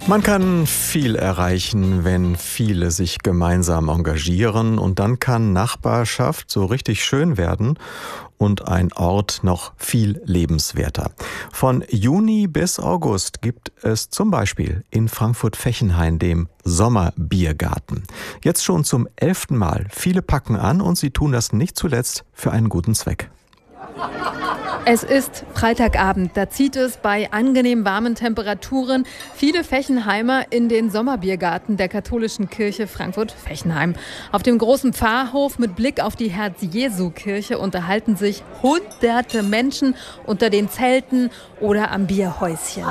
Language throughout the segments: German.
Man kann viel erreichen, wenn viele sich gemeinsam engagieren, und dann kann Nachbarschaft so richtig schön werden und ein Ort noch viel lebenswerter. Von Juni bis August gibt es zum Beispiel in Frankfurt-Fechenheim den Sommerbiergarten. Jetzt schon zum 11. Mal. Viele packen an und sie tun das nicht zuletzt für einen guten Zweck. Es ist Freitagabend, da zieht es bei angenehm warmen Temperaturen viele Fechenheimer in den Sommerbiergarten der katholischen Kirche Frankfurt-Fechenheim. Auf dem großen Pfarrhof mit Blick auf die Herz-Jesu-Kirche unterhalten sich hunderte Menschen unter den Zelten oder am Bierhäuschen.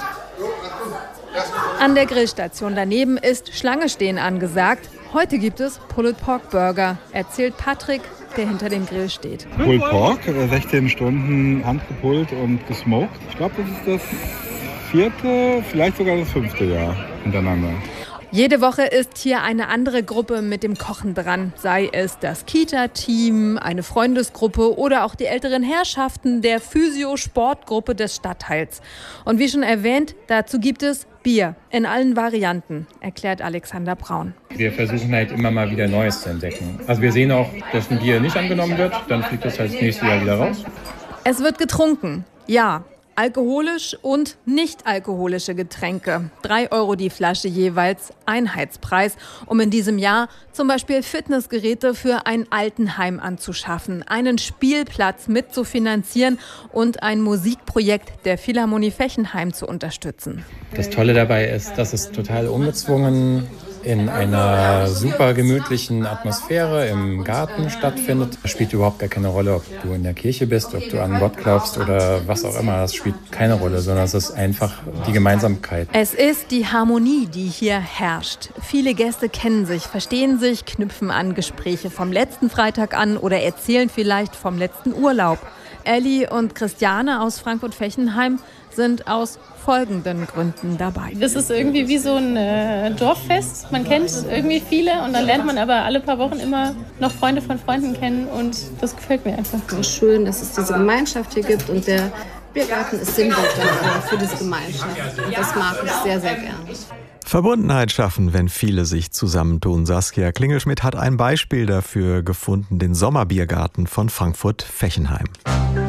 An der Grillstation daneben ist Schlange stehen angesagt. Heute gibt es Pulled Pork Burger, erzählt Patrick, der hinter dem Grill steht. Pulled Pork, 16 Stunden handgepullt und gesmoked. Ich glaube, das ist das 4., vielleicht sogar das 5. Jahr hintereinander. Jede Woche ist hier eine andere Gruppe mit dem Kochen dran. Sei es das Kita-Team, eine Freundesgruppe oder auch die älteren Herrschaften der Physio-Sportgruppe des Stadtteils. Und wie schon erwähnt, dazu gibt es Bier in allen Varianten, erklärt Alexander Braun. Wir versuchen halt immer mal wieder Neues zu entdecken. Also wir sehen auch, dass ein Bier nicht angenommen wird, dann fliegt das halt das nächste Jahr wieder raus. Es wird getrunken, ja. Alkoholisch und nicht alkoholische Getränke. 3 € die Flasche jeweils, Einheitspreis, um in diesem Jahr zum Beispiel Fitnessgeräte für ein Altenheim anzuschaffen, einen Spielplatz mitzufinanzieren und ein Musikprojekt der Philharmonie Fechenheim zu unterstützen. Das Tolle dabei ist, dass es total ungezwungen in einer super gemütlichen Atmosphäre im Garten stattfindet. Es spielt überhaupt gar keine Rolle, ob du in der Kirche bist, ob du an Gott glaubst oder was auch immer. Das spielt keine Rolle, sondern es ist einfach die Gemeinsamkeit. Es ist die Harmonie, die hier herrscht. Viele Gäste kennen sich, verstehen sich, knüpfen an Gespräche vom letzten Freitag an oder erzählen vielleicht vom letzten Urlaub. Elli und Christiane aus Frankfurt-Fechenheim sind aus folgenden Gründen dabei. Das ist irgendwie wie so ein Dorffest. Man kennt irgendwie viele und dann lernt man aber alle paar Wochen immer noch Freunde von Freunden kennen und das gefällt mir einfach. Es ist schön, dass es diese Gemeinschaft hier gibt und der Biergarten ist Symbol für diese Gemeinschaft und das mag ich sehr, sehr gern. Verbundenheit schaffen, wenn viele sich zusammentun. Saskia Klingelschmidt hat ein Beispiel dafür gefunden, den Sommerbiergarten von Frankfurt-Fechenheim.